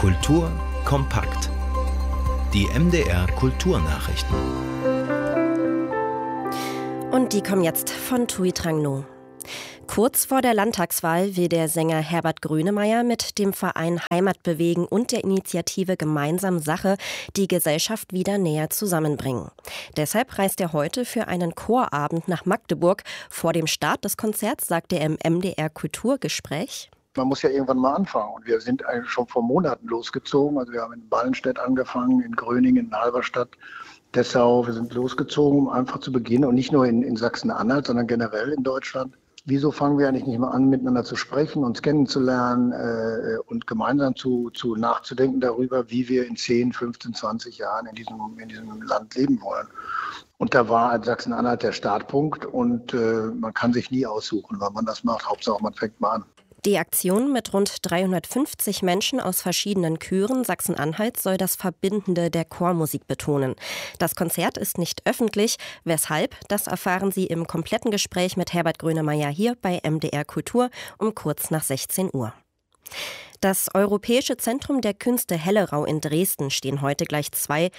Kultur kompakt. Die MDR Kulturnachrichten. Und die kommen jetzt von Thuy Trang No. Kurz vor der Landtagswahl will der Sänger Herbert Grönemeyer mit dem Verein Heimat bewegen und der Initiative Gemeinsam Sache die Gesellschaft wieder näher zusammenbringen. Deshalb reist er heute für einen Chorabend nach Magdeburg. Vor dem Start des Konzerts sagt er im MDR Kulturgespräch: Man muss ja irgendwann mal anfangen. Und wir sind eigentlich schon vor Monaten losgezogen. Also wir haben in Ballenstedt angefangen, in Gröningen, in Halberstadt, Dessau. Wir sind losgezogen, um einfach zu beginnen. Und nicht nur in Sachsen-Anhalt, sondern generell in Deutschland. Wieso fangen wir eigentlich nicht mal an, miteinander zu sprechen, uns kennenzulernen und gemeinsam nachzudenken darüber, wie wir in 10, 15, 20 Jahren in diesem Land leben wollen. Und da war Sachsen-Anhalt der Startpunkt und man kann sich nie aussuchen, wann man das macht. Hauptsache, man fängt mal an. Die Aktion mit rund 350 Menschen aus verschiedenen Chören Sachsen-Anhalts soll das Verbindende der Chormusik betonen. Das Konzert ist nicht öffentlich. Weshalb? Das erfahren Sie im kompletten Gespräch mit Herbert Grönemeyer hier bei MDR Kultur um kurz nach 16 Uhr. Das Europäische Zentrum der Künste Hellerau in Dresden stehen gleich zwei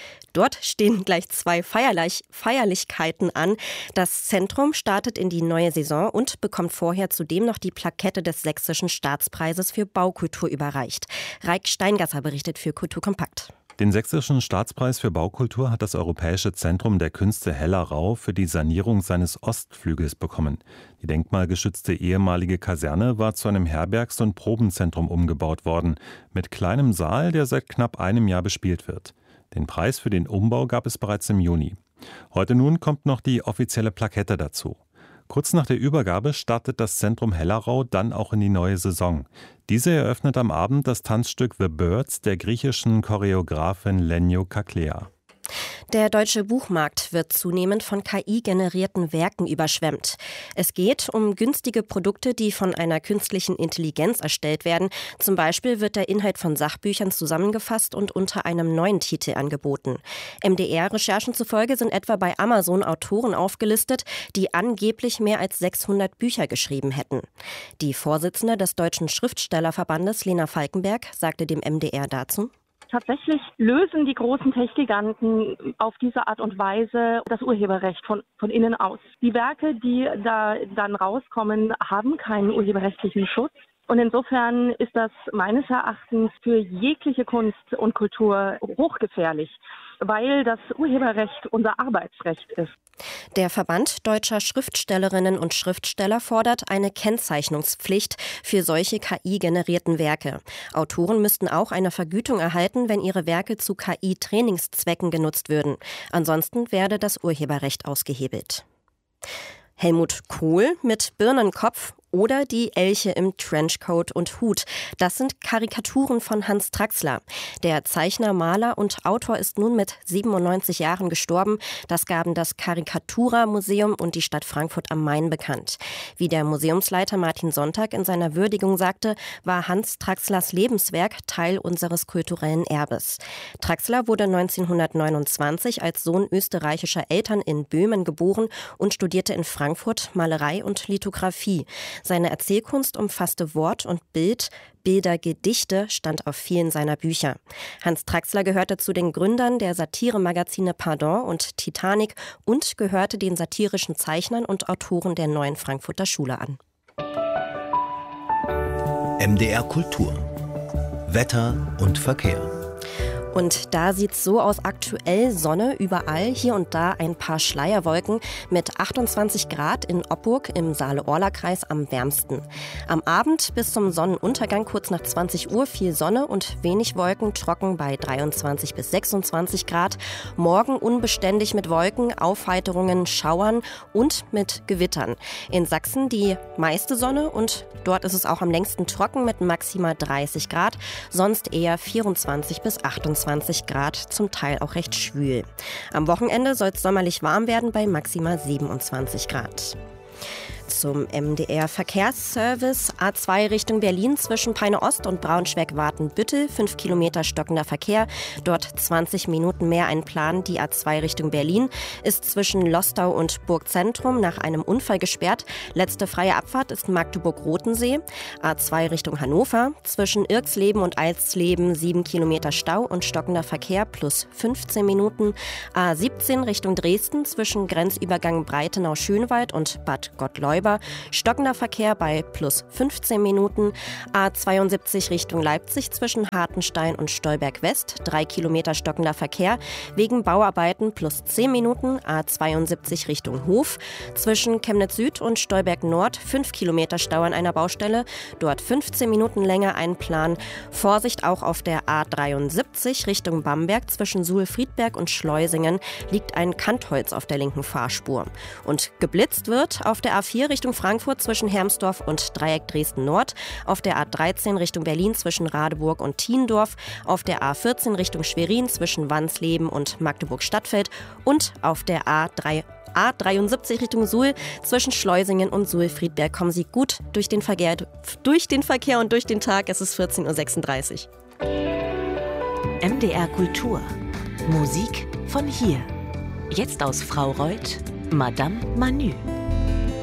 Feierlichkeiten an. Das Zentrum startet in die neue Saison und bekommt vorher zudem noch die Plakette des Sächsischen Staatspreises für Baukultur überreicht. Raik Steingasser berichtet für Kultur Kompakt. Den Sächsischen Staatspreis für Baukultur hat das Europäische Zentrum der Künste Hellerau für die Sanierung seines Ostflügels bekommen. Die denkmalgeschützte ehemalige Kaserne war zu einem Herbergs- und Probenzentrum umgebaut worden, mit kleinem Saal, der seit knapp einem Jahr bespielt wird. Den Preis für den Umbau gab es bereits im Juni. Heute nun kommt noch die offizielle Plakette dazu. Kurz nach der Übergabe startet das Zentrum Hellerau dann auch in die neue Saison. Diese eröffnet am Abend das Tanzstück The Birds der griechischen Choreografin Lenio Kaklea. Der deutsche Buchmarkt wird zunehmend von KI-generierten Werken überschwemmt. Es geht um günstige Produkte, die von einer künstlichen Intelligenz erstellt werden. Zum Beispiel wird der Inhalt von Sachbüchern zusammengefasst und unter einem neuen Titel angeboten. MDR-Recherchen zufolge sind etwa bei Amazon Autoren aufgelistet, die angeblich mehr als 600 Bücher geschrieben hätten. Die Vorsitzende des Deutschen Schriftstellerverbandes, Lena Falkenberg, sagte dem MDR dazu: Tatsächlich lösen die großen Tech-Giganten auf diese Art und Weise das Urheberrecht von innen aus. Die Werke, die da dann rauskommen, haben keinen urheberrechtlichen Schutz. Und insofern ist das meines Erachtens für jegliche Kunst und Kultur hochgefährlich, weil das Urheberrecht unser Arbeitsrecht ist. Der Verband deutscher Schriftstellerinnen und Schriftsteller fordert eine Kennzeichnungspflicht für solche KI-generierten Werke. Autoren müssten auch eine Vergütung erhalten, wenn ihre Werke zu KI-Trainingszwecken genutzt würden. Ansonsten werde das Urheberrecht ausgehebelt. Helmut Kohl mit Birnenkopf oder die Elche im Trenchcoat und Hut. Das sind Karikaturen von Hans Traxler. Der Zeichner, Maler und Autor ist nun mit 97 Jahren gestorben. Das gaben das Karikatura-Museum und die Stadt Frankfurt am Main bekannt. Wie der Museumsleiter Martin Sonntag in seiner Würdigung sagte, war Hans Traxlers Lebenswerk Teil unseres kulturellen Erbes. Traxler wurde 1929 als Sohn österreichischer Eltern in Böhmen geboren und studierte in Frankfurt Malerei und Lithografie. Seine Erzählkunst umfasste Wort und Bild, Bilder, Gedichte, stand auf vielen seiner Bücher. Hans Traxler gehörte zu den Gründern der Satiremagazine Pardon und Titanic und gehörte den satirischen Zeichnern und Autoren der Neuen Frankfurter Schule an. MDR Kultur. Wetter und Verkehr. Und da sieht's so aus: aktuell Sonne überall, hier und da ein paar Schleierwolken mit 28 Grad in Oppurg im Saale-Orla-Kreis am wärmsten. Am Abend bis zum Sonnenuntergang kurz nach 20 Uhr viel Sonne und wenig Wolken, trocken bei 23 bis 26 Grad. Morgen unbeständig mit Wolken, Aufheiterungen, Schauern und mit Gewittern. In Sachsen die meiste Sonne und dort ist es auch am längsten trocken mit maximal 30 Grad, sonst eher 24 bis 28 Grad, zum Teil auch recht schwül. Am Wochenende soll es sommerlich warm werden bei maximal 27 Grad. Zum MDR-Verkehrsservice. A2 Richtung Berlin zwischen Peine Ost und Braunschweig-Watenbüttel. 5 Kilometer stockender Verkehr. Dort 20 Minuten mehr einplanen. Die A2 Richtung Berlin ist zwischen Lostau und Burgzentrum nach einem Unfall gesperrt. Letzte freie Abfahrt ist Magdeburg-Rotensee. A2 Richtung Hannover. Zwischen Irxleben und Alsleben 7 Kilometer Stau und stockender Verkehr plus 15 Minuten. A17 Richtung Dresden zwischen Grenzübergang Breitenau-Schönwald und Bad Gottleuba. Stockender Verkehr bei plus 15 Minuten. A72 Richtung Leipzig zwischen Hartenstein und Stolberg West. 3 Kilometer stockender Verkehr. Wegen Bauarbeiten plus 10 Minuten. A72 Richtung Hof. Zwischen Chemnitz Süd und Stolberg Nord 5 Kilometer Stau an einer Baustelle. Dort 15 Minuten länger einplanen. Vorsicht auch auf der A73 Richtung Bamberg. Zwischen Suhl-Friedberg und Schleusingen liegt ein Kantholz auf der linken Fahrspur. Und geblitzt wird auf der A4 Richtung Frankfurt zwischen Hermsdorf und Dreieck Dresden-Nord, auf der A13 Richtung Berlin zwischen Radeburg und Thiendorf, auf der A14 Richtung Schwerin zwischen Wansleben und Magdeburg-Stadtfeld und auf der A73 Richtung Suhl zwischen Schleusingen und Suhl-Friedberg. Kommen Sie gut durch den Verkehr und durch den Tag. Es ist 14.36 Uhr. MDR Kultur. Musik von hier. Jetzt aus Fraureuth, Madame Manu.